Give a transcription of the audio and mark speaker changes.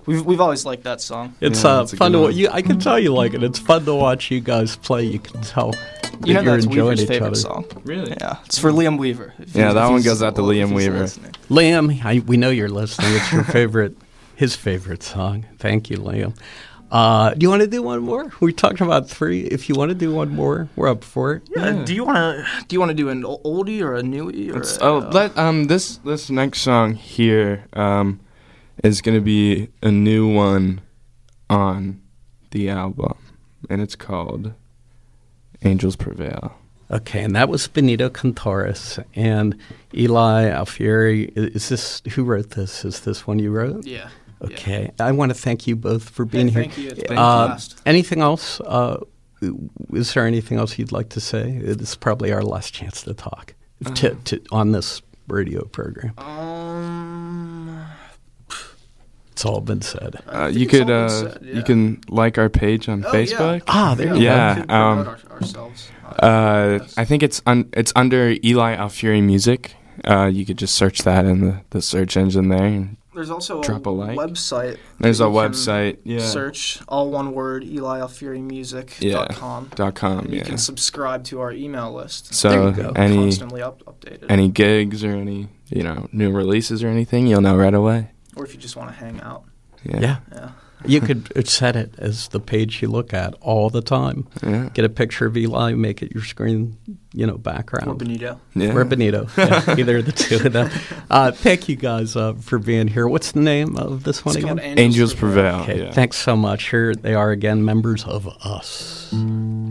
Speaker 1: we've always liked that song.
Speaker 2: It's
Speaker 3: it's a
Speaker 2: fun
Speaker 3: good
Speaker 2: to
Speaker 3: one.
Speaker 2: I can tell you like it. It's fun to watch you guys play. You can tell that
Speaker 1: You know
Speaker 2: you're
Speaker 1: that's
Speaker 2: enjoying
Speaker 1: Weaver's
Speaker 2: each
Speaker 1: favorite
Speaker 2: other.
Speaker 1: song.
Speaker 3: Really?
Speaker 1: Yeah, it's for Liam Weaver.
Speaker 3: Yeah, that one goes out to Liam Weaver.
Speaker 1: Listening.
Speaker 2: Liam, we know you're listening. It's your favorite, his favorite song. Thank you, Liam. Do you want to do one more? We talked about 3. If you want to do one more, we're up for it.
Speaker 1: Yeah. Do you want to do an oldie or a newie or?
Speaker 3: This next song here is gonna be a new one on the album, and it's called "Angels Prevail."
Speaker 2: Okay, and that was Benito Cantares and Eli Alfieri. Is this who wrote this? Is this one you wrote?
Speaker 1: Yeah.
Speaker 2: Okay, I want to thank you both for being here.
Speaker 1: Thank you. It's been a blast.
Speaker 2: Anything else? Is there anything else you'd like to say? This is probably our last chance to talk on this radio program. It's all been said.
Speaker 3: You can like our page on Facebook.
Speaker 2: Yeah. There you go.
Speaker 3: Yeah.
Speaker 1: Ourselves.
Speaker 3: I think it's under Eli Alfieri Music. You could just search that in the search engine there. And
Speaker 1: There's also
Speaker 3: drop a like.
Speaker 1: Website.
Speaker 3: There's a
Speaker 1: that you can
Speaker 3: website. Yeah.
Speaker 1: Search all one word EliAlfieriMusic.com.
Speaker 3: .com.
Speaker 1: You
Speaker 3: Yeah.
Speaker 1: can subscribe to our email list.
Speaker 2: There
Speaker 3: So
Speaker 2: you go.
Speaker 1: Constantly updated.
Speaker 3: any gigs or any new releases or anything, you'll know right away.
Speaker 1: Or if you just want to hang out.
Speaker 2: Yeah. You could set it as the page you look at all the time.
Speaker 3: Yeah.
Speaker 2: Get a picture of Eli, make it your screen, background.
Speaker 1: Or Benito.
Speaker 3: Yeah.
Speaker 2: Or Benito. Yeah, either of the two of them. Thank you guys for being here. What's the name of this one
Speaker 1: It's
Speaker 2: again?
Speaker 1: called
Speaker 3: Angels Prevail.
Speaker 2: Okay,
Speaker 3: Yeah.
Speaker 2: thanks so much. Here they are again, members of Us.